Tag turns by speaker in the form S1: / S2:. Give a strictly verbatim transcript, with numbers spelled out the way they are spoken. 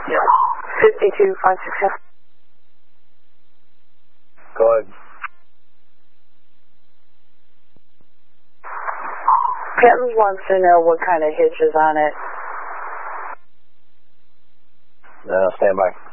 S1: Yeah.
S2: fifty-two five six seven.
S1: Go ahead.
S2: Pittman wants to know what kind of hitch is on it.
S1: No, stand by.